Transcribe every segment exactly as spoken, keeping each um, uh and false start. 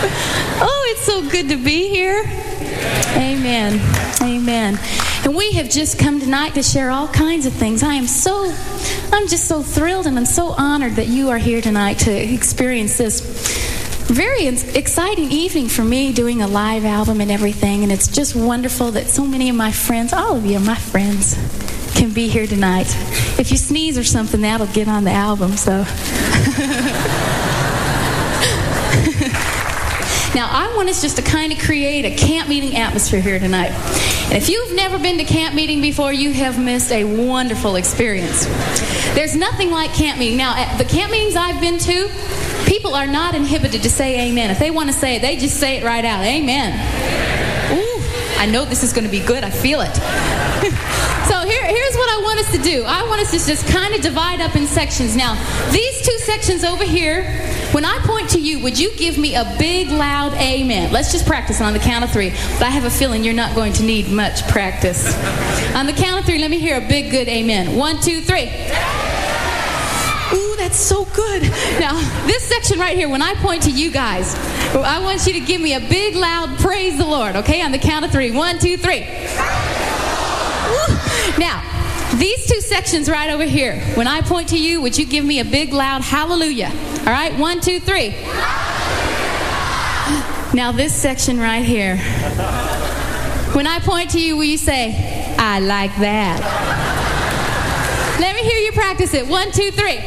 Oh, it's so good to be here. Amen. Amen. And we have just come tonight to share all kinds of things. I am so, I'm just so thrilled and I'm so honored that you are here tonight to experience this very exciting evening for me, doing a live album and everything. And it's just wonderful that so many of my friends, all of you are my friends, can be here tonight. If you sneeze or something, that'll get on the album, so. Now, I want us just to kind of create a camp meeting atmosphere here tonight. And if you've never been to camp meeting before, you have missed a wonderful experience. There's nothing like camp meeting. Now, at the camp meetings I've been to, people are not inhibited to say amen. If they want to say it, they just say it right out. Amen. Ooh, I know this is going to be good. I feel it. So here, here's what I want us to do. I want us to just kind of divide up in sections. Now, these two sections over here, when I point to you, would you give me a big, loud amen? Let's just practice on the count of three. But I have a feeling you're not going to need much practice. On the count of three, let me hear a big, good amen. One, two, three. Ooh, that's so good. Now, this section right here, when I point to you guys, I want you to give me a big, loud praise the Lord, okay? On the count of three. One, two, three. Woo. Now, these two sections right over here, when I point to you, would you give me a big, loud hallelujah? All right, one, two, three. Now, this section right here, when I point to you, will you say, I like that? Let me hear you practice it. One, two, three.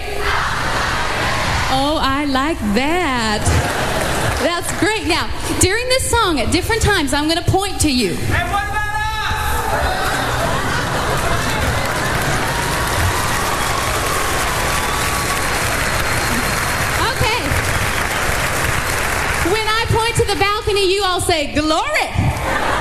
Oh, I like that. That's great. Now, during this song, at different times, I'm going to point to you. Hey, what about us? Okay. When I point to the balcony, you all say, glory.